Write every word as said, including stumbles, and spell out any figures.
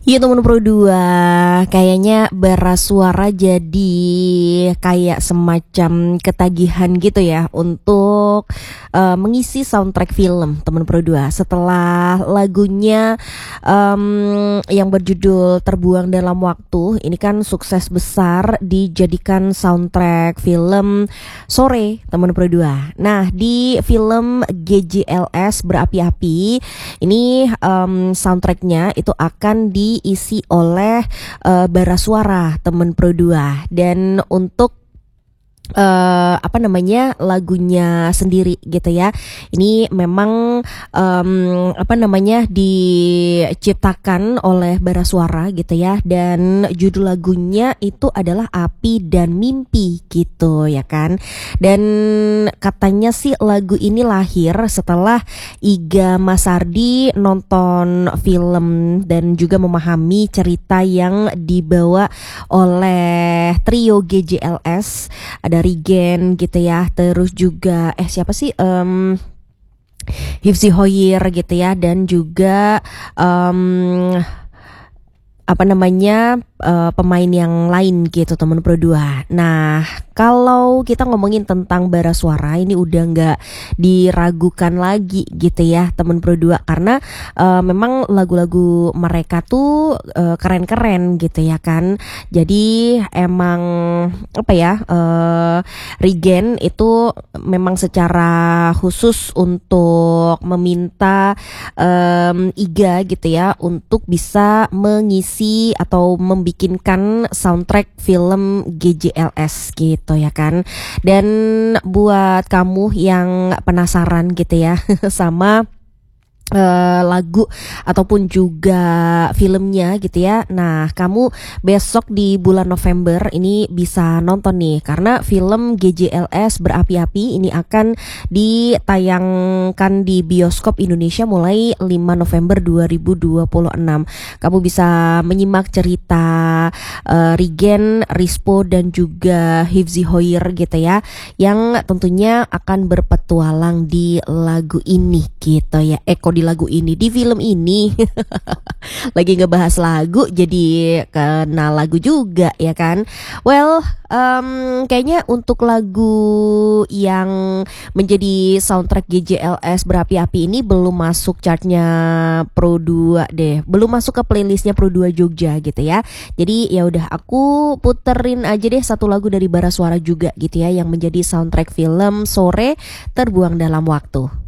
Iya temen Pro dua, kayaknya Bara Suara jadi kayak semacam ketagihan gitu ya untuk uh, mengisi soundtrack film temen Pro dua. Setelah lagunya um, yang berjudul Terbuang Dalam Waktu, ini kan sukses besar dijadikan soundtrack film Sore temen Pro dua. Nah di film G J L S Berapi-api ini um, soundtracknya itu akan diisi oleh uh, Bara Suara temen Pro dua. Dan untuk Uh, apa namanya lagunya sendiri gitu ya, ini memang um, apa namanya diciptakan oleh Bara Suara gitu ya, dan judul lagunya itu adalah Api dan Mimpi gitu ya kan. Dan katanya sih lagu ini lahir setelah Iga Masardi nonton film dan juga memahami cerita yang dibawa oleh trio G J L S, dari Gen gitu ya, terus juga eh siapa sih um, Hifzi Hoyer gitu ya, dan juga um, apa namanya uh, pemain yang lain gitu temen Pro dua. Nah kalau kita ngomongin tentang Bara Suara ini udah nggak diragukan lagi gitu ya temen Pro dua, karena uh, memang lagu-lagu mereka tuh uh, keren-keren gitu ya kan. Jadi emang apa ya uh, Regen itu memang secara khusus untuk meminta um, Iga gitu ya untuk bisa mengisi atau membikinkan soundtrack film G J L S gitu ya kan. Dan buat kamu yang penasaran gitu ya sama Uh, lagu ataupun juga filmnya gitu ya, nah kamu besok di bulan November ini bisa nonton nih, karena film G J L S Berapi-api ini akan ditayangkan di bioskop Indonesia mulai lima November dua ribu dua puluh enam. Kamu bisa menyimak cerita uh, Regen, Rispo dan juga Hifzi Hoyer gitu ya, yang tentunya akan berpetualang di lagu ini gitu ya. Eko di lagu ini, di film ini lagi ngebahas lagu jadi kenal lagu juga ya kan. Well um, kayaknya untuk lagu yang menjadi soundtrack G J L S Berapi-api ini belum masuk chartnya Pro dua deh, belum masuk ke playlistnya Pro dua Jogja gitu ya. Jadi ya udah aku puterin aja deh satu lagu dari Bara Suara juga gitu ya, yang menjadi soundtrack film Sore Terbuang Dalam Waktu.